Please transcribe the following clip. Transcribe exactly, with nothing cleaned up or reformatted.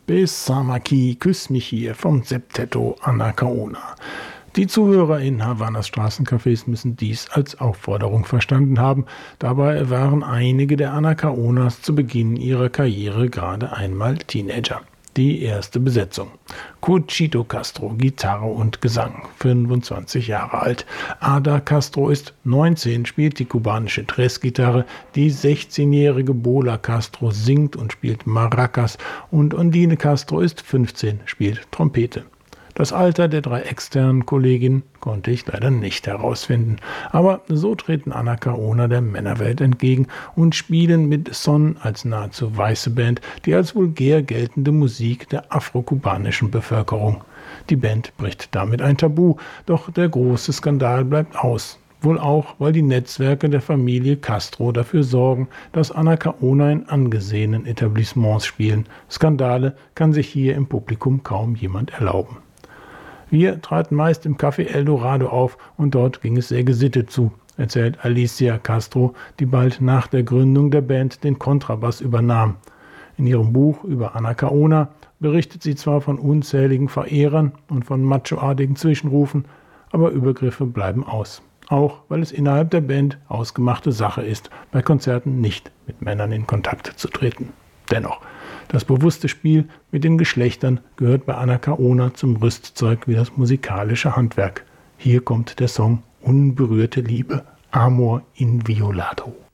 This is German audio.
Besamaki, küss mich hier vom Septetto Anacaona. Die Zuhörer in Havanas Straßencafés müssen dies als Aufforderung verstanden haben. Dabei waren einige der Anacaonas zu Beginn ihrer Karriere gerade einmal Teenager. Die erste Besetzung: Cuchito Castro, Gitarre und Gesang, fünfundzwanzig Jahre alt. Ada Castro ist neunzehn, spielt die kubanische Tres-Gitarre. Die sechzehnjährige Bola Castro singt und spielt Maracas. Und Ondine Castro ist fünfzehn, spielt Trompete. Das Alter der drei externen Kolleginnen konnte ich leider nicht herausfinden. Aber so treten Anacaona der Männerwelt entgegen und spielen mit Son als nahezu weiße Band die als vulgär geltende Musik der afrokubanischen Bevölkerung. Die Band bricht damit ein Tabu, doch der große Skandal bleibt aus. Wohl auch, weil die Netzwerke der Familie Castro dafür sorgen, dass Anacaona in angesehenen Etablissements spielen. Skandale kann sich hier im Publikum kaum jemand erlauben. Wir traten meist im Café Eldorado auf und dort ging es sehr gesittet zu, erzählt Alicia Castro, die bald nach der Gründung der Band den Kontrabass übernahm. In ihrem Buch über Anacaona berichtet sie zwar von unzähligen Verehrern und von machoartigen Zwischenrufen, aber Übergriffe bleiben aus. Auch weil es innerhalb der Band ausgemachte Sache ist, bei Konzerten nicht mit Männern in Kontakt zu treten. Dennoch, das bewusste Spiel mit den Geschlechtern gehört bei Anacaona zum Rüstzeug wie das musikalische Handwerk. Hier kommt der Song Unberührte Liebe, Amor Inviolado.